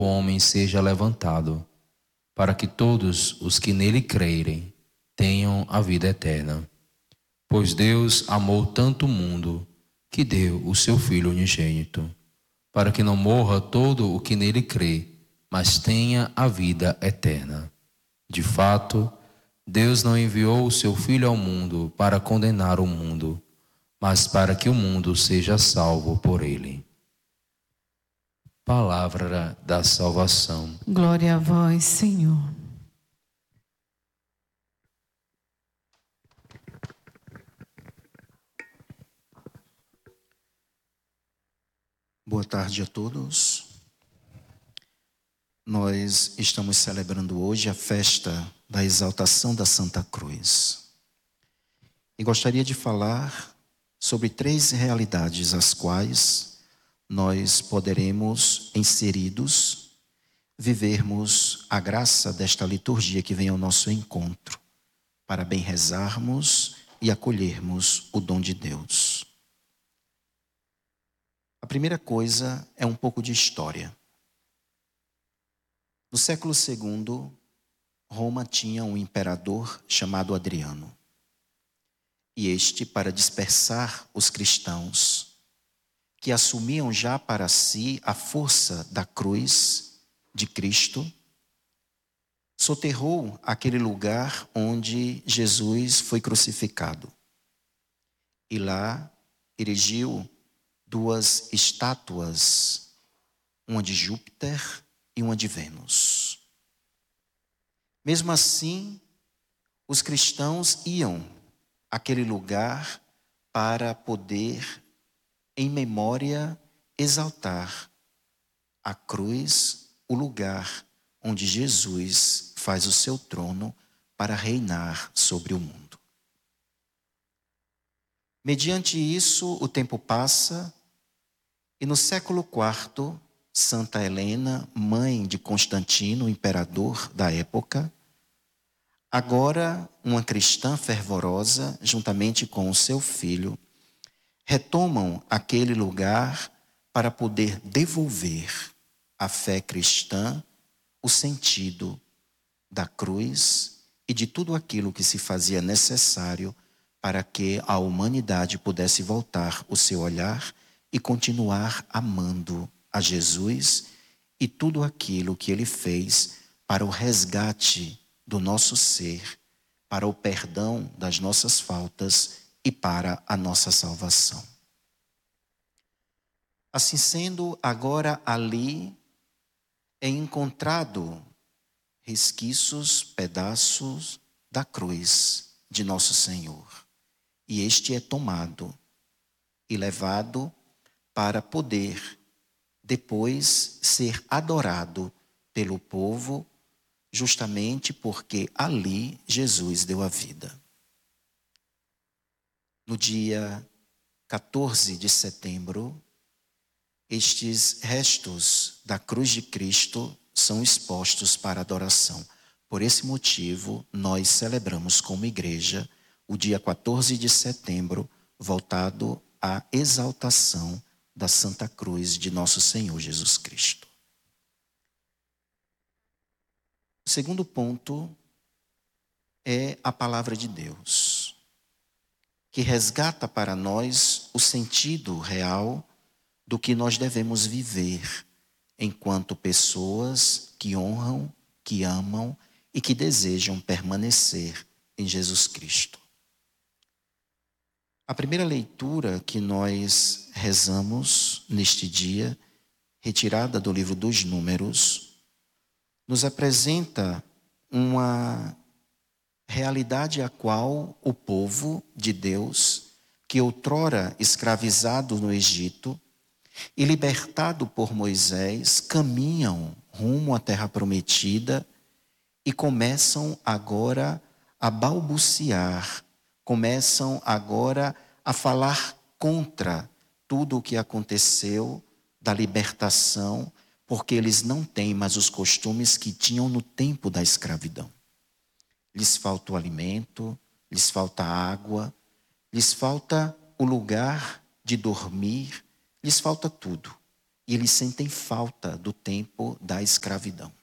o homem seja levantado, para que todos os que nele crerem tenham a vida eterna. Pois Deus amou tanto o mundo que deu o seu Filho unigênito, para que não morra todo o que nele crê, mas tenha a vida eterna. De fato, Deus não enviou o seu Filho ao mundo para condenar o mundo, mas para que o mundo seja salvo por ele. Palavra da salvação. Glória a vós, Senhor. Boa tarde a todos. Nós estamos celebrando hoje a festa da exaltação da Santa Cruz. E gostaria de falar sobre 3 realidades as quais nós poderemos, inseridos, vivermos a graça desta liturgia que vem ao nosso encontro, para bem rezarmos e acolhermos o dom de Deus. A primeira coisa é um pouco de história. No século II, Roma tinha um imperador chamado Adriano. E este, para dispersar os cristãos, que assumiam já para si a força da cruz de Cristo, soterrou aquele lugar onde Jesus foi crucificado. E lá erigiu 2 estátuas, uma de Júpiter e uma de Vênus. Mesmo assim, os cristãos iam àquele lugar para poder, em memória, exaltar a cruz, o lugar onde Jesus faz o seu trono para reinar sobre o mundo. Mediante isso, o tempo passa e no século IV, Santa Helena, mãe de Constantino, imperador da época, agora uma cristã fervorosa, juntamente com o seu filho, retomam aquele lugar para poder devolver à fé cristã o sentido da cruz e de tudo aquilo que se fazia necessário para que a humanidade pudesse voltar o seu olhar e continuar amando a Jesus e tudo aquilo que ele fez para o resgate do nosso ser, para o perdão das nossas faltas e para a nossa salvação. Assim sendo, agora ali é encontrado resquícios, pedaços da cruz de nosso Senhor. E este é tomado e levado para poder depois ser adorado pelo povo, justamente porque ali Jesus deu a vida. No dia 14 de setembro, estes restos da cruz de Cristo são expostos para adoração. Por esse motivo, nós celebramos como igreja o dia 14 de setembro, voltado à exaltação da Santa Cruz de nosso Senhor Jesus Cristo. O segundo ponto é a palavra de Deus, que resgata para nós o sentido real do que nós devemos viver enquanto pessoas que honram, que amam e que desejam permanecer em Jesus Cristo. A primeira leitura que nós rezamos neste dia, retirada do livro dos Números, nos apresenta uma realidade a qual o povo de Deus, que outrora escravizado no Egito e libertado por Moisés, caminham rumo à terra prometida e começam agora a balbuciar, começam agora a falar contra tudo o que aconteceu da libertação, porque eles não têm mais os costumes que tinham no tempo da escravidão. Lhes falta o alimento, lhes falta água, lhes falta o lugar de dormir, lhes falta tudo. e eles sentem falta do tempo da escravidão.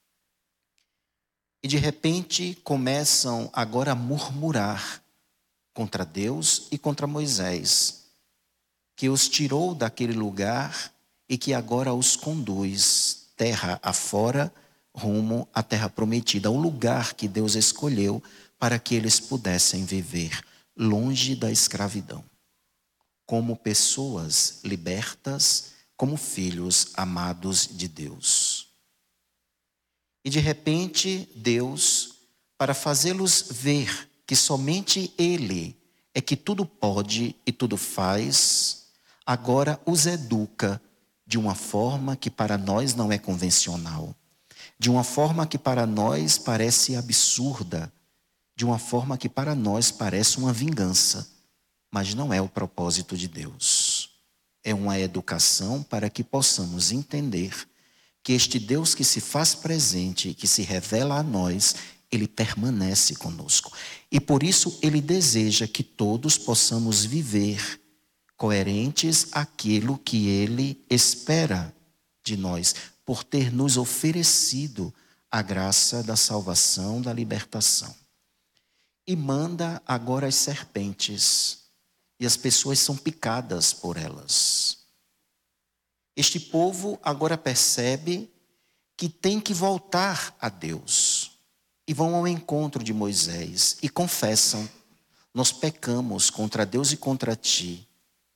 E de repente começam agora a murmurar contra Deus e contra Moisés, que os tirou daquele lugar e que agora os conduz terra afora, rumo à terra prometida, o lugar que Deus escolheu para que eles pudessem viver longe da escravidão, como pessoas libertas, como filhos amados de Deus. E de repente, Deus, para fazê-los ver que somente Ele é que tudo pode e tudo faz, agora os educa de uma forma que para nós não é convencional, de uma forma que para nós parece absurda, de uma forma que para nós parece uma vingança, mas não é o propósito de Deus. É uma educação para que possamos entender que este Deus que se faz presente, que se revela a nós, Ele permanece conosco. E por isso Ele deseja que todos possamos viver coerentes àquilo que Ele espera de nós, por ter nos oferecido a graça da salvação, da libertação. E manda agora as serpentes, e as pessoas são picadas por elas. Este povo agora percebe que tem que voltar a Deus. E vão ao encontro de Moisés e confessam: nós pecamos contra Deus e contra ti.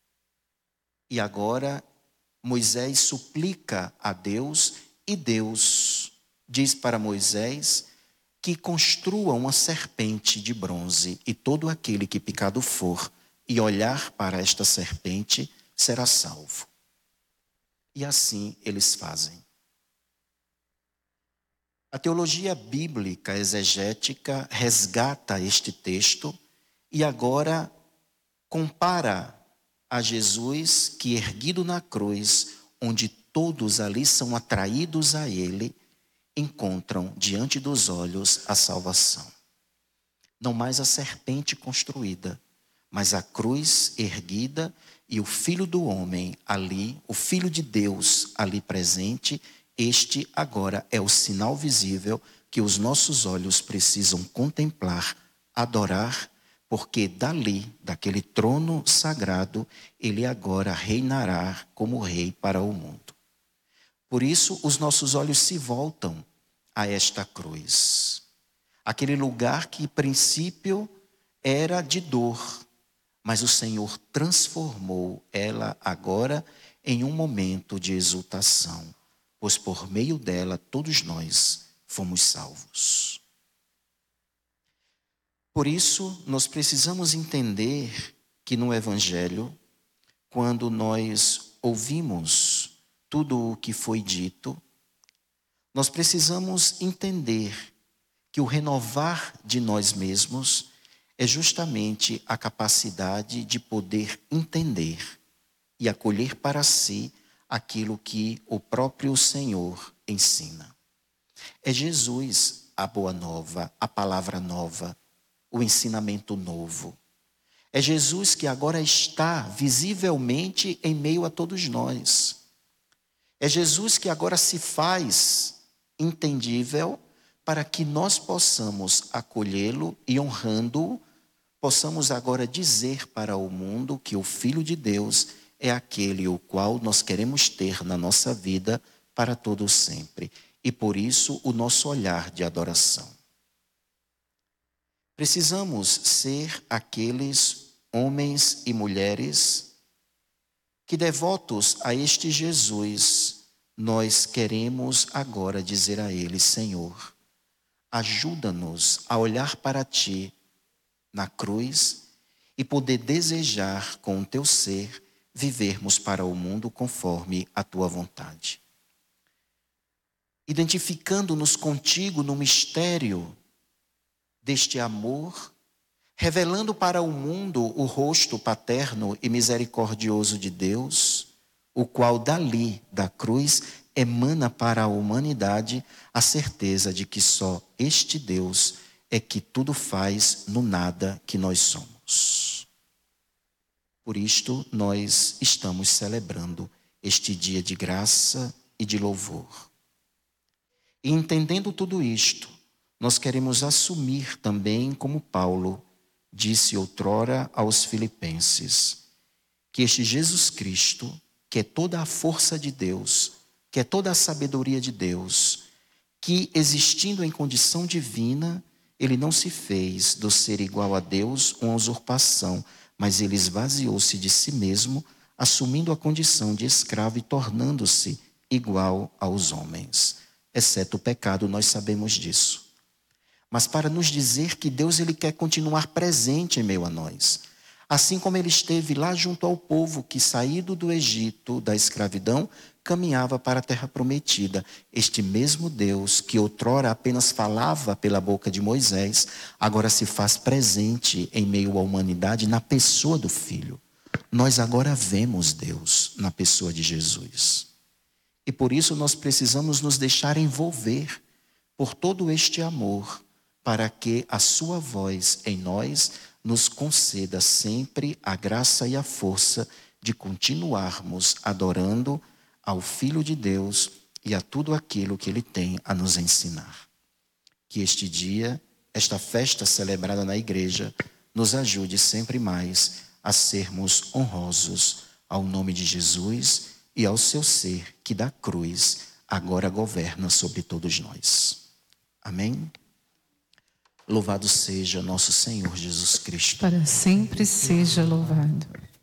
E agora Moisés suplica a Deus e Deus diz para Moisés que construa uma serpente de bronze e todo aquele que picado for e olhar para esta serpente será salvo. E assim eles fazem. A teologia bíblica exegética resgata este texto e agora compara a Jesus que, erguido na cruz, onde todos ali são atraídos a Ele, encontram diante dos olhos a salvação. Não mais a serpente construída, mas a cruz erguida e o Filho do homem ali, o Filho de Deus ali presente. Este agora é o sinal visível que os nossos olhos precisam contemplar, adorar, porque dali, daquele trono sagrado, Ele agora reinará como rei para o mundo. Por isso, os nossos olhos se voltam a esta cruz. Aquele lugar que, em princípio, era de dor, mas o Senhor transformou ela agora em um momento de exultação, pois por meio dela todos nós fomos salvos. Por isso, nós precisamos entender que no Evangelho, quando nós ouvimos tudo o que foi dito, nós precisamos entender que o renovar de nós mesmos é justamente a capacidade de poder entender e acolher para si aquilo que o próprio Senhor ensina. É Jesus a boa nova, a palavra nova, o ensinamento novo. É Jesus que agora está visivelmente em meio a todos nós. É Jesus que agora se faz entendível para que nós possamos acolhê-lo e, honrando-o, possamos agora dizer para o mundo que o Filho de Deus é aquele o qual nós queremos ter na nossa vida para todo sempre. E por isso o nosso olhar de adoração. Precisamos ser aqueles homens e mulheres que, devotos a este Jesus, nós queremos agora dizer a Ele: Senhor, ajuda-nos a olhar para Ti na cruz e poder desejar com o Teu ser vivermos para o mundo conforme a Tua vontade. Identificando-nos contigo no mistério deste amor, revelando para o mundo o rosto paterno e misericordioso de Deus, o qual dali, da cruz, emana para a humanidade a certeza de que só este Deus é que tudo faz no nada que nós somos. Por isto, nós estamos celebrando este dia de graça e de louvor. E entendendo tudo isto, nós queremos assumir também, como Paulo disse outrora aos Filipenses, que este Jesus Cristo, que é toda a força de Deus, que é toda a sabedoria de Deus, que existindo em condição divina, ele não se fez do ser igual a Deus uma usurpação, mas ele esvaziou-se de si mesmo, assumindo a condição de escravo e tornando-se igual aos homens. Exceto o pecado, nós sabemos disso. Mas para nos dizer que Deus ele quer continuar presente em meio a nós. Assim como ele esteve lá junto ao povo que, saído do Egito, da escravidão, caminhava para a terra prometida. Este mesmo Deus, que outrora apenas falava pela boca de Moisés, agora se faz presente em meio à humanidade na pessoa do Filho. Nós agora vemos Deus na pessoa de Jesus. E por isso nós precisamos nos deixar envolver por todo este amor, para que a sua voz em nós nos conceda sempre a graça e a força de continuarmos adorando ao Filho de Deus e a tudo aquilo que Ele tem a nos ensinar. Que este dia, esta festa celebrada na igreja, nos ajude sempre mais a sermos honrosos ao nome de Jesus e ao seu ser que da cruz agora governa sobre todos nós. Amém? Louvado seja nosso Senhor Jesus Cristo. Para sempre seja louvado.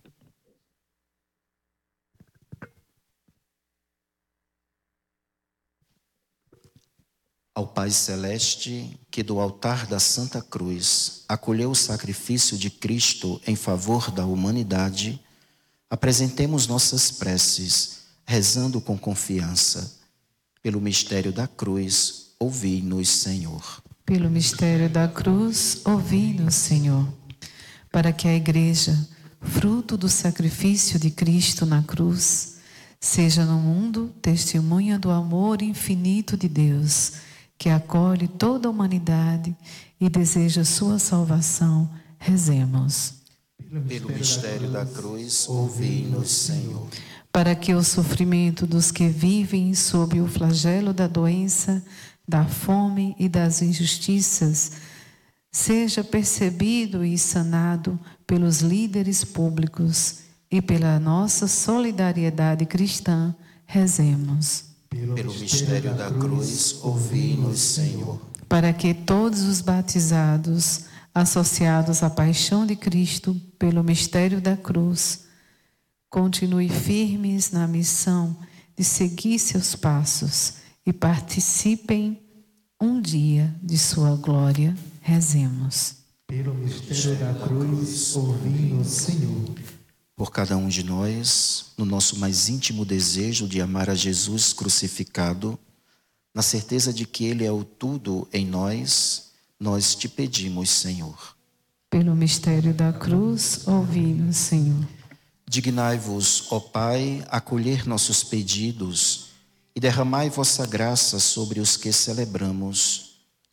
Ao Pai Celeste, que do altar da Santa Cruz acolheu o sacrifício de Cristo em favor da humanidade, apresentemos nossas preces, rezando com confiança. Pelo mistério da cruz, ouvi-nos, Senhor. Pelo mistério da cruz, ouvi-nos, Senhor, para que a Igreja, fruto do sacrifício de Cristo na cruz, seja no mundo testemunha do amor infinito de Deus, que acolhe toda a humanidade e deseja sua salvação. Rezemos. Pelo mistério da cruz, ouvi-nos, Senhor. Para que o sofrimento dos que vivem sob o flagelo da doença, da fome e das injustiças seja percebido e sanado pelos líderes públicos e pela nossa solidariedade cristã, rezemos. Pelo mistério da cruz, ouvi-nos, Senhor. Para que todos os batizados, associados à paixão de Cristo pelo mistério da cruz, continuem firmes na missão de seguir seus passos e participem um dia de sua glória. Rezemos. Pelo mistério da cruz, ouvi-nos, Senhor. Por cada um de nós, no nosso mais íntimo desejo de amar a Jesus crucificado, na certeza de que Ele é o tudo em nós, nós te pedimos, Senhor. Pelo mistério da cruz, ouvi-nos, Senhor. Dignai-vos, ó Pai, acolher nossos pedidos e derramai vossa graça sobre os que celebramos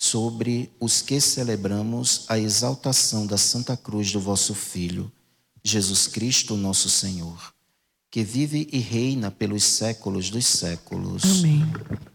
a exaltação da Santa Cruz do vosso Filho, Jesus Cristo, nosso Senhor, que vive e reina pelos séculos dos séculos. Amém.